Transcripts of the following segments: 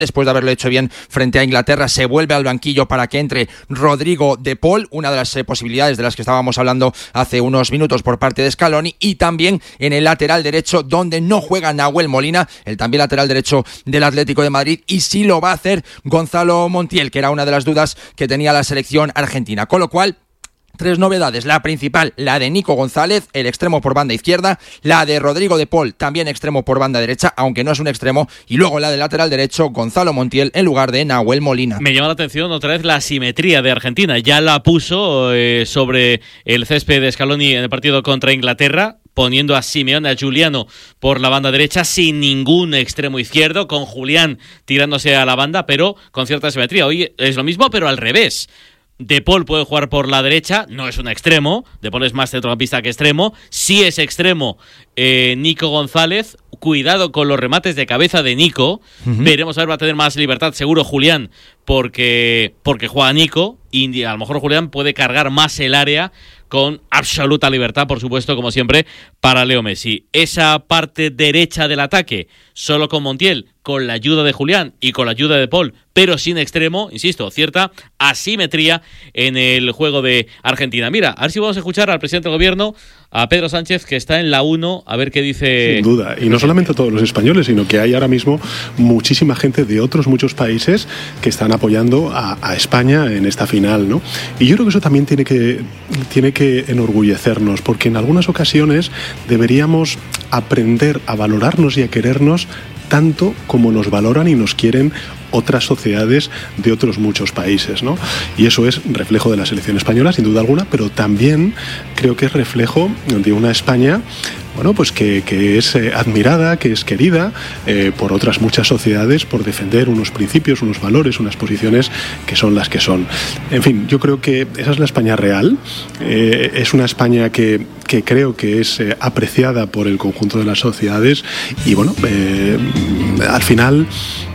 Después de haberlo hecho bien frente a Inglaterra, se vuelve al banquillo para que entre Rodrigo de Paul, una de las posibilidades de las que estábamos hablando hace unos minutos por parte de Scaloni, y también en el lateral derecho, donde no juega Nahuel Molina, el también lateral derecho del Atlético de Madrid, y sí lo va a hacer Gonzalo Montiel, que era una de las dudas que tenía la selección argentina. Con lo cual, 3 novedades, la principal, la de Nico González, el extremo por banda izquierda, la de Rodrigo de Paul, también extremo por banda derecha, aunque no es un extremo, y luego la de lateral derecho, Gonzalo Montiel en lugar de Nahuel Molina. Me llama la atención otra vez la asimetría de Argentina, ya la puso sobre el césped de Scaloni en el partido contra Inglaterra, poniendo a Simeone, a Giuliano por la banda derecha, sin ningún extremo izquierdo, con Julián tirándose a la banda, pero con cierta asimetría. Hoy es lo mismo, pero al revés. De Paul puede jugar por la derecha, no es un extremo, De Paul es más centrocampista que extremo, sí es extremo Nico González, cuidado con los remates de cabeza de Nico, veremos a ver, va a tener más libertad seguro Julián, porque juega Nico, y a lo mejor Julián puede cargar más el área con absoluta libertad, por supuesto, como siempre, para Leo Messi. Esa parte derecha del ataque, solo con Montiel, con la ayuda de Julián y con la ayuda de Paul, pero sin extremo, insisto, cierta asimetría en el juego de Argentina. Mira, a ver si vamos a escuchar al presidente del gobierno, a Pedro Sánchez, que está en la 1, a ver qué dice. Sin duda, y no solamente todos los españoles, sino que hay ahora mismo muchísima gente de otros muchos países que están apoyando a España en esta final, ¿no? Y yo creo que eso también tiene que enorgullecernos, porque en algunas ocasiones deberíamos aprender a valorarnos y a querernos tanto como nos valoran y nos quieren otras sociedades de otros muchos países, ¿no? Y eso es reflejo de la selección española, sin duda alguna, pero también creo que es reflejo de una España, bueno, pues que es admirada, que es querida por otras muchas sociedades por defender unos principios, unos valores, unas posiciones que son las que son. En fin, yo creo que esa es la España real, es una España que creo que es apreciada por el conjunto de las sociedades y bueno, al final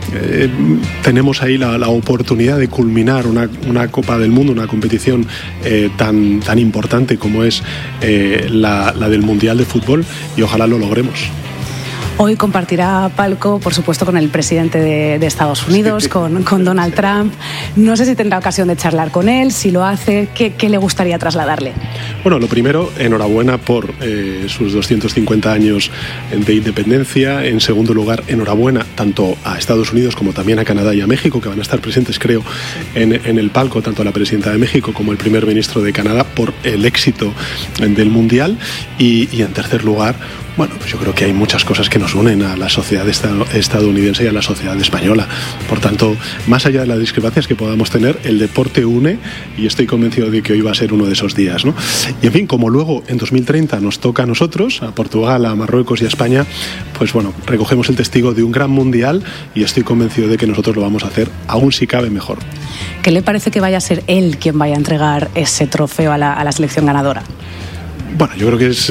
tenemos ahí la oportunidad de culminar una Copa del Mundo, una competición tan importante como es la del Mundial de Fútbol, y ojalá lo logremos. Hoy compartirá palco, por supuesto, con el presidente de Estados Unidos, sí, con Donald Trump. No sé si tendrá ocasión de charlar con él, si lo hace, ¿qué le gustaría trasladarle? Bueno, lo primero, enhorabuena por sus 250 años de independencia. En segundo lugar, enhorabuena tanto a Estados Unidos como también a Canadá y a México, que van a estar presentes, creo, en el palco, tanto la presidenta de México como el primer ministro de Canadá, por el éxito del Mundial. Y en tercer lugar, bueno, pues yo creo que hay muchas cosas que nos unen a la sociedad estadounidense y a la sociedad española. Por tanto, más allá de las discrepancias que podamos tener, el deporte une y estoy convencido de que hoy va a ser uno de esos días, ¿no? Y en fin, como luego en 2030 nos toca a nosotros, a Portugal, a Marruecos y a España, pues bueno, recogemos el testigo de un gran mundial y estoy convencido de que nosotros lo vamos a hacer aún si cabe mejor. ¿Qué le parece que vaya a ser él quien vaya a entregar ese trofeo a la selección ganadora? Bueno, yo creo que es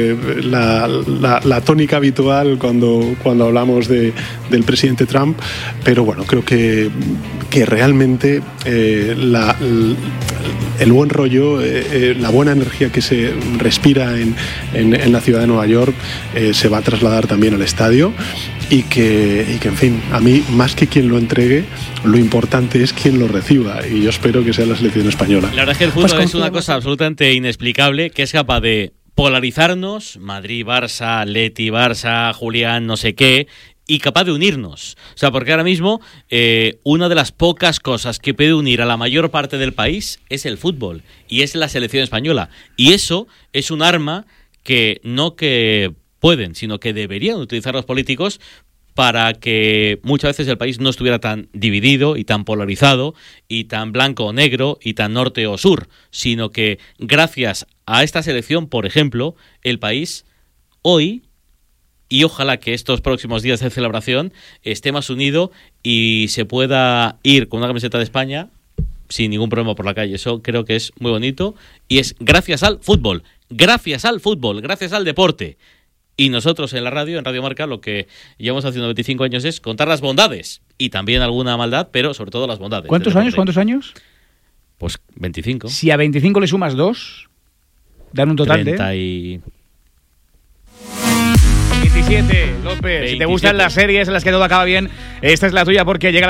la tónica habitual cuando hablamos del presidente Trump, pero bueno, creo que realmente el buen rollo, la buena energía que se respira en la ciudad de Nueva York se va a trasladar también al estadio. Y que, en fin, a mí, más que quien lo entregue, lo importante es quien lo reciba. Y yo espero que sea la selección española. La verdad es que el fútbol es una cosa absolutamente inexplicable, que es capaz de polarizarnos, Madrid, Barça, Atleti, Barça, Julián, no sé qué, y capaz de unirnos. O sea, porque ahora mismo una de las pocas cosas que puede unir a la mayor parte del país es el fútbol, y es la selección española. Y eso es un arma que no que pueden, sino que deberían utilizar los políticos para que muchas veces el país no estuviera tan dividido y tan polarizado y tan blanco o negro y tan norte o sur, sino que gracias a esta selección, por ejemplo, el país hoy, y ojalá que estos próximos días de celebración esté más unido y se pueda ir con una camiseta de España sin ningún problema por la calle. Eso creo que es muy bonito y es gracias al fútbol, gracias al deporte. Y nosotros en la radio, en Radio Marca, lo que llevamos haciendo 25 años es contar las bondades y también alguna maldad, pero sobre todo las bondades. ¿Cuántos años? Pues 25. Si a 25 le sumas 2, dan un total 30 de... y... 26 27, López. Si te gustan las series en las que todo acaba bien, esta es la tuya porque llega